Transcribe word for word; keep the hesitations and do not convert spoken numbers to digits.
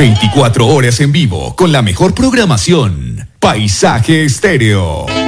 veinticuatro horas en vivo con la mejor programación. Paisaje Estéreo.